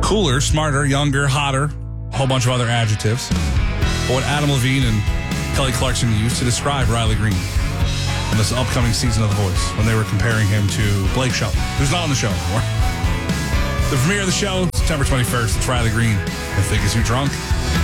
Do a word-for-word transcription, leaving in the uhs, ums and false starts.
cooler, smarter, younger, hotter, a whole bunch of other adjectives. But what Adam Levine and Kelly Clarkson used to describe Riley Green in this upcoming season of The Voice when they were comparing him to Blake Shelton, who's not on the show anymore. The premiere of the show, September twenty-first. It's Riley Green. I think is you drunk.